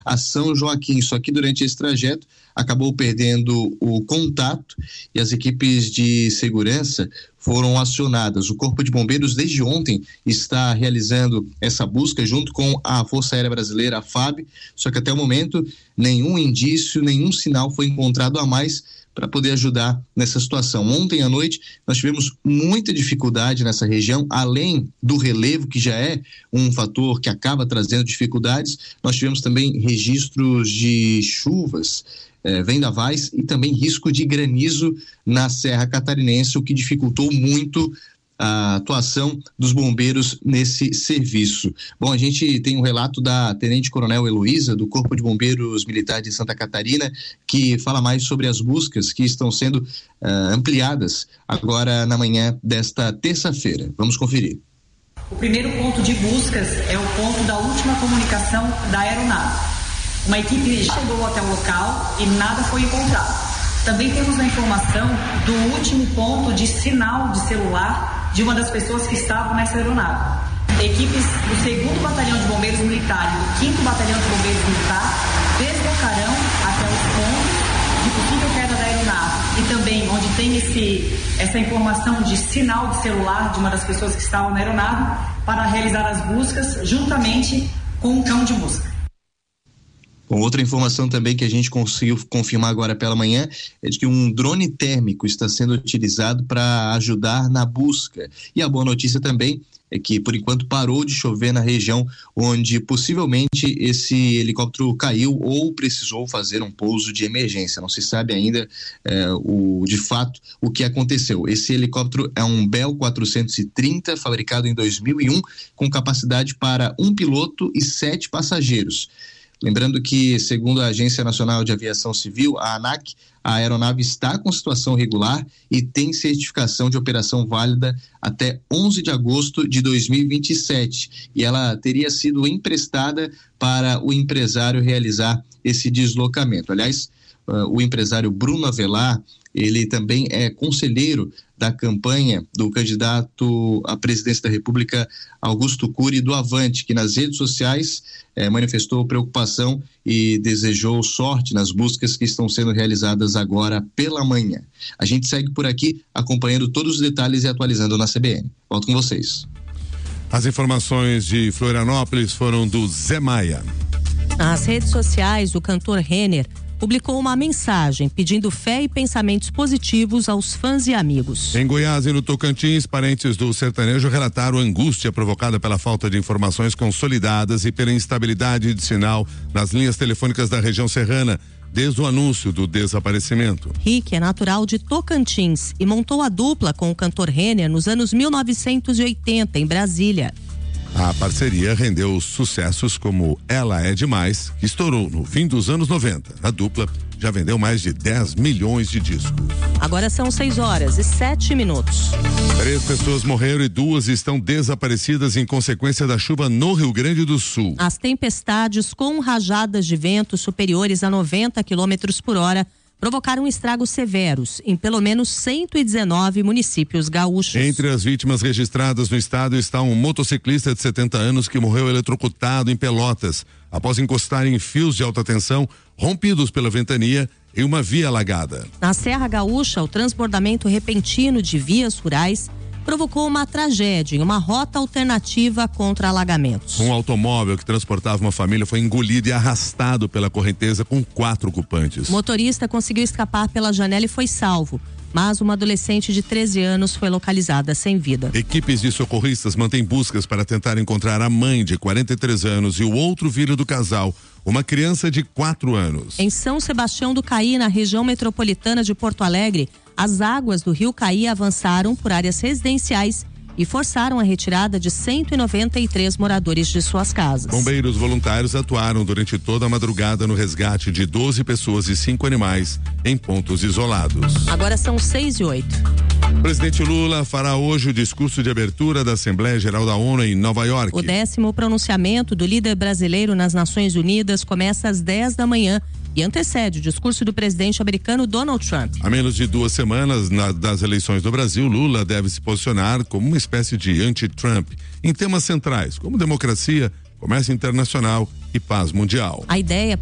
a São Joaquim. Só que durante esse trajeto acabou perdendo o contato e as equipes de segurança foram acionadas. O Corpo de Bombeiros desde ontem está realizando essa busca junto com a Força Aérea Brasileira, a FAB, só que até o momento nenhum indício, nenhum sinal foi encontrado a mais para poder ajudar nessa situação. Ontem à noite nós tivemos muita dificuldade nessa região, além do relevo, que já é um fator que acaba trazendo dificuldades, nós tivemos também registros de chuvas, vendavais e também risco de granizo na Serra Catarinense, o que dificultou muito a atuação dos bombeiros nesse serviço. Bom, a gente tem um relato da Tenente Coronel Heloísa, do Corpo de Bombeiros Militar de Santa Catarina, que fala mais sobre as buscas que estão sendo ampliadas agora na manhã desta terça-feira. Vamos conferir. O primeiro ponto de buscas é o ponto da última comunicação da aeronave. Uma equipe chegou até o local e nada foi encontrado. Também temos a informação do último ponto de sinal de celular de uma das pessoas que estavam nessa aeronave. Equipes do 2º Batalhão de Bombeiros Militar e do 5º Batalhão de Bombeiros Militar deslocarão até os pontos de possível queda da aeronave e também onde tem essa informação de sinal de celular de uma das pessoas que estavam na aeronave para realizar as buscas juntamente com o cão de busca. Bom, outra informação também que a gente conseguiu confirmar agora pela manhã é de que um drone térmico está sendo utilizado para ajudar na busca. E a boa notícia também é que, por enquanto, parou de chover na região onde possivelmente esse helicóptero caiu ou precisou fazer um pouso de emergência. Não se sabe ainda de fato o que aconteceu. Esse helicóptero é um Bell 430, fabricado em 2001, com capacidade para 1 piloto e 7 passageiros. Lembrando que, segundo a Agência Nacional de Aviação Civil, a ANAC, a aeronave está com situação regular e tem certificação de operação válida até 11 de agosto de 2027. E ela teria sido emprestada para o empresário realizar esse deslocamento. Aliás, o empresário Bruno Avelar, ele também é conselheiro da campanha do candidato à presidência da República, Augusto Cury, do Avante, que nas redes sociais manifestou preocupação e desejou sorte nas buscas que estão sendo realizadas agora pela manhã. A gente segue por aqui acompanhando todos os detalhes e atualizando na CBN. Volto com vocês. As informações de Florianópolis foram do Zé Maia. Nas redes sociais, o cantor Renner publicou uma mensagem pedindo fé e pensamentos positivos aos fãs e amigos. Em Goiás e no Tocantins, parentes do sertanejo relataram angústia provocada pela falta de informações consolidadas e pela instabilidade de sinal nas linhas telefônicas da região serrana, desde o anúncio do desaparecimento. Rick é natural de Tocantins e montou a dupla com o cantor Renner nos anos 1980, em Brasília. A parceria rendeu sucessos como Ela é Demais, que estourou no fim dos anos 90. A dupla já vendeu mais de 10 milhões de discos. Agora são 6h07. 3 pessoas morreram e 2 estão desaparecidas em consequência da chuva no Rio Grande do Sul. As tempestades com rajadas de vento superiores a 90 km/h provocaram estragos severos em pelo menos 119 municípios gaúchos. Entre as vítimas registradas no estado está um motociclista de 70 anos que morreu eletrocutado em Pelotas, após encostar em fios de alta tensão rompidos pela ventania em uma via alagada. Na Serra Gaúcha, o transbordamento repentino de vias rurais provocou uma tragédia em uma rota alternativa contra alagamentos. Um automóvel que transportava uma família foi engolido e arrastado pela correnteza com 4 ocupantes. O motorista conseguiu escapar pela janela e foi salvo, mas uma adolescente de 13 anos foi localizada sem vida. Equipes de socorristas mantêm buscas para tentar encontrar a mãe de 43 anos e o outro filho do casal, uma criança de 4 anos. Em São Sebastião do Caí, na região metropolitana de Porto Alegre, as águas do rio Caí avançaram por áreas residenciais e forçaram a retirada de 193 moradores de suas casas. Bombeiros voluntários atuaram durante toda a madrugada no resgate de 12 pessoas e 5 animais em pontos isolados. Agora são 6h08. O presidente Lula fará hoje o discurso de abertura da Assembleia Geral da ONU em Nova York. O 10º pronunciamento do líder brasileiro nas Nações Unidas começa às 10 da manhã e antecede o discurso do presidente americano Donald Trump. A menos de 2 semanas das eleições do Brasil, Lula deve se posicionar como uma espécie de anti-Trump em temas centrais, como democracia, comércio internacional e paz mundial. A ideia